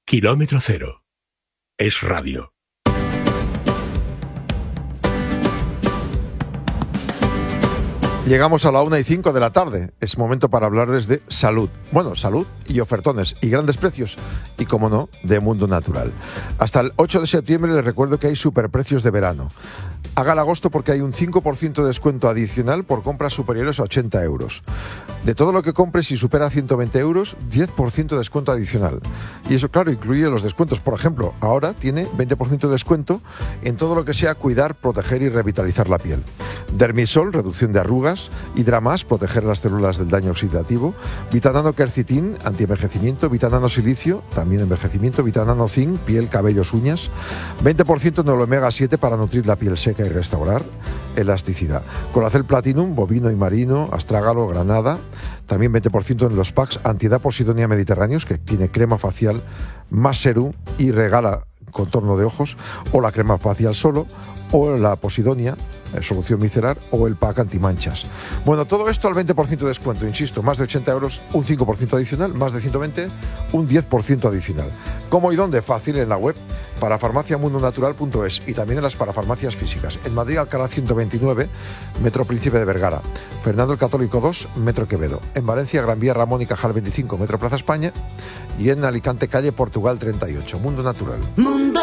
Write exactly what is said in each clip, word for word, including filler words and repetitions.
Kilómetro cero. Es radio. Llegamos a la una y cinco de la tarde. Es momento para hablarles de salud. Bueno, salud y ofertones y grandes precios. Y, como no, de mundo natural. Hasta el ocho de septiembre les recuerdo que hay superprecios de verano. Haga el agosto porque hay un cinco por ciento de descuento adicional por compras superiores a ochenta euros. De todo lo que compre, si supera ciento veinte euros, diez por ciento de descuento adicional. Y eso, claro, incluye los descuentos. Por ejemplo, ahora tiene veinte por ciento de descuento en todo lo que sea cuidar, proteger y revitalizar la piel. Dermisol, reducción de arrugas. Hidramas, proteger las células del daño oxidativo. Vitanano quercitín, antienvejecimiento. Vitanano silicio, también envejecimiento. Vitanano zinc, piel, cabellos, uñas. veinte por ciento en el omega siete para nutrir la piel seca y restaurar elasticidad. Colacel Platinum, bovino y marino, astrágalo, granada. También veinte por ciento en los packs Antiedad Posidonia Mediterráneos, que tiene crema facial más serum y regala contorno de ojos, o la crema facial solo, o la Posidonia, solución micelar, o el pack antimanchas. Bueno, todo esto al veinte por ciento de descuento, insisto, más de ochenta euros, un cinco por ciento adicional, más de ciento veinte, un diez por ciento adicional. ¿Cómo y dónde? Fácil, en la web parafarmaciamundonatural punto es y también en las parafarmacias físicas. En Madrid, Alcalá ciento veintinueve, Metro Príncipe de Vergara. Fernando el Católico dos, Metro Quevedo. En Valencia, Gran Vía Ramón y Cajal veinticinco, Metro Plaza España. Y en Alicante, calle Portugal treinta y ocho. Mundo Natural. Mundo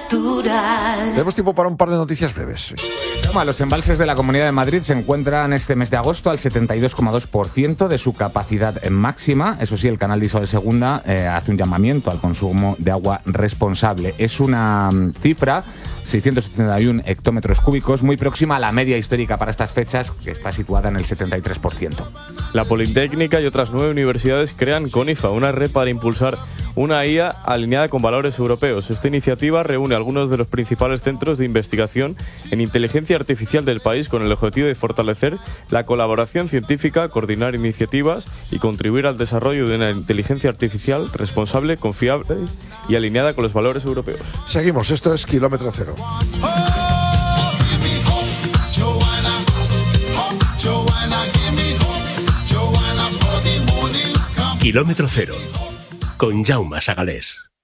Natural. Tenemos tiempo para un par de noticias breves. Toma, los embalses de la Comunidad de Madrid se encuentran este mes de agosto al setenta y dos coma dos por ciento de su capacidad máxima. Eso sí, el canal de Isabel segunda eh, hace un llamamiento al consumo de agua responsable. Es una um, cifra, seiscientos setenta y uno hectómetros cúbicos, muy próxima a la media histórica para estas fechas, que está situada en el setenta y tres por ciento. La Politécnica y otras nueve universidades crean CONIFA, una red para impulsar una I A alineada con valores europeos. Esta iniciativa reúne algunos de los principales centros de investigación en inteligencia artificial del país con el objetivo de fortalecer la colaboración científica, coordinar iniciativas y contribuir al desarrollo de una inteligencia artificial responsable, confiable y alineada con los valores europeos. Seguimos, esto es Kilómetro Cero. Kilómetro Cero, con Jaume Sagalés.